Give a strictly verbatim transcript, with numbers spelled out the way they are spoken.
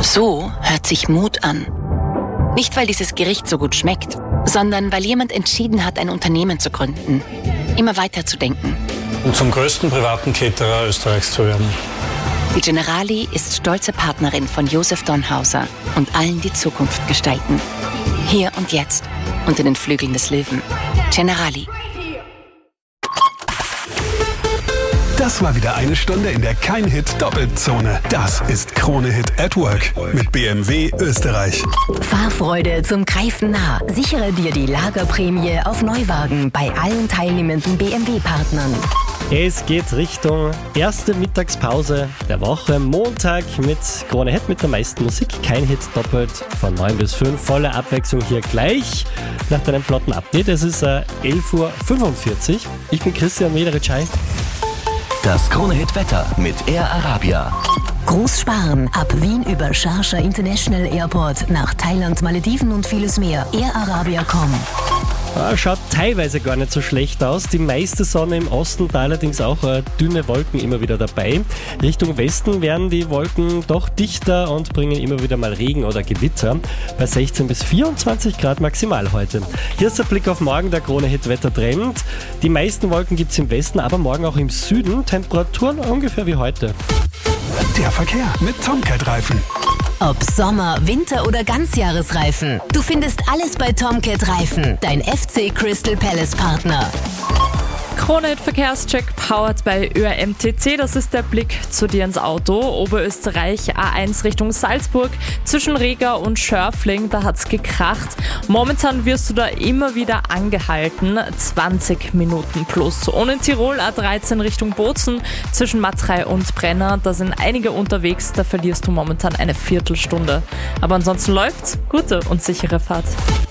So hört sich Mut an. Nicht, weil dieses Gericht so gut schmeckt, sondern weil jemand entschieden hat, ein Unternehmen zu gründen. Immer weiter zu denken. Und zum größten privaten Caterer Österreichs zu werden. Die Generali ist stolze Partnerin von Josef Donhauser und allen, die Zukunft gestalten. Hier und jetzt, unter den Flügeln des Löwen. Generali. Das war wieder eine Stunde in der Kein-Hit-Doppelzone. Das ist Krone Hit at Work mit B M W Österreich. Fahrfreude zum Greifen nah. Sichere dir die Lagerprämie auf Neuwagen bei allen teilnehmenden B M W-Partnern. Es geht Richtung erste Mittagspause der Woche. Montag mit Krone Hit mit der meisten Musik. Kein Hit doppelt von neun bis fünf. Volle Abwechslung hier gleich nach deinem flotten Update. Es ist äh, elf Uhr fünfundvierzig. Ich bin Christian Mederitschei. Das Krone-Hit-Wetter mit Air Arabia. Groß sparen. Ab Wien über Sharjah International Airport nach Thailand, Malediven und vieles mehr. Air Arabia Punkt com. Ah, schaut teilweise gar nicht so schlecht aus. Die meiste Sonne im Osten, da allerdings auch äh, dünne Wolken immer wieder dabei. Richtung Westen werden die Wolken doch dichter und bringen immer wieder mal Regen oder Gewitter. Bei sechzehn bis vierundzwanzig Grad maximal heute. Hier ist der Blick auf morgen, der Krone-Hit-Wettertrend. Die meisten Wolken gibt es im Westen, aber morgen auch im Süden. Temperaturen ungefähr wie heute. Der Verkehr mit Tomcat-Reifen. Ob Sommer, Winter oder Ganzjahresreifen. Du findest alles bei Tomcat Reifen, dein F C Crystal Palace Partner. Krone-Hit Verkehrscheck powered bei Ö R M T C. Das ist der Blick zu dir ins Auto. Oberösterreich A eins Richtung Salzburg zwischen Riga und Schörfling, da hat's gekracht. Momentan wirst du da immer wieder angehalten. zwanzig Minuten plus. Und in Tirol A dreizehn Richtung Bozen zwischen Matrei und Brenner, da sind einige unterwegs, da verlierst du momentan eine Viertelstunde. Aber ansonsten läuft's. Gute und sichere Fahrt.